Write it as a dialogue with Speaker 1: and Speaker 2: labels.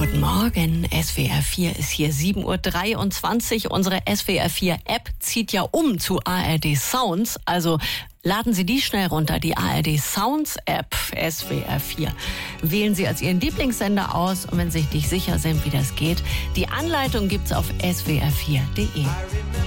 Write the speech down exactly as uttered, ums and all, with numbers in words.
Speaker 1: Guten Morgen, S W R vier ist hier, sieben Uhr dreiundzwanzig. Unsere S W R vier App zieht ja um zu A R D Sounds, also laden Sie die schnell runter, die A R D Sounds App S W R vier. Wählen Sie als Ihren Lieblingssender aus und wenn Sie sich nicht sicher sind, wie das geht, die Anleitung gibt's auf S W R vier Punkt de.